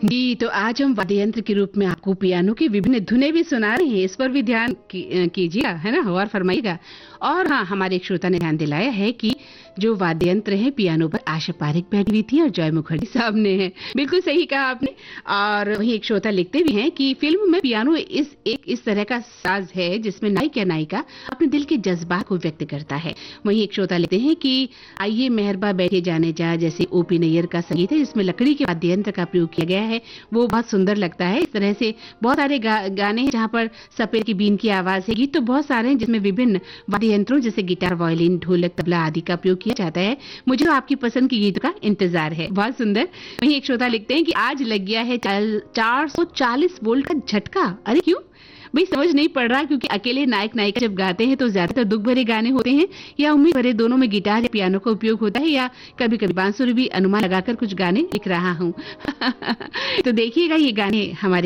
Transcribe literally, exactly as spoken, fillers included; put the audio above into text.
जी, तो आज हम वाद्य यंत्र के रूप में आपको पियानो की विभिन्न धुनें भी सुना रहे हैं। इस पर भी ध्यान की, कीजिएगा, है ना? गौर फरमाइएगा। और हाँ, हमारे एक श्रोता ने ध्यान दिलाया है कि जो वाद्य यंत्र है पियानो पर आशा पारेख बैठी हुई थी और जॉय मुखर्जी सामने है। बिल्कुल सही कहा आपने। और वहीं एक श्रोता लिखते भी हैं कि फिल्म में पियानो इस एक इस तरह का साज है जिसमें नायक या नायिका अपने दिल के जज्बात को व्यक्त करता है। वहीं एक श्रोता लिखते हैं कि आइए मेहरबा बैठे जाने जा जैसे ओपी नैयर का संगीत है जिसमें लकड़ी के वाद्य यंत्र का प्रयोग किया गया है, वो बहुत सुंदर लगता है। इस तरह से बहुत सारे गा, गाने हैं जहाँ पर सपेर की बीन की आवाज है। गीत तो बहुत सारे हैं जिसमें विभिन्न वाद्य यंत्रों जैसे गिटार, वायलिन, ढोलक, तबला आदि का प्रयोग किया जाता है। मुझे तो आपकी पसंद की गीतों का इंतजार है। बहुत सुंदर। वहीं एक श्रोता लिखते हैं कि आज लग गया है चार सौ चालीस वोल्ट का झटका। अरे क्यों भाई, समझ नहीं पड़ रहा, क्योंकि अकेले नायक नायिका जब गाते हैं तो ज्यादातर दुख भरे गाने होते हैं या उम्मीद भरे, दोनों में गिटार या पियानो का उपयोग होता है, या कभी कभी बांसुरी भी अनुमान लगाकर कुछ गाने लिख रहा हूँ। तो देखिएगा ये गाने हमारे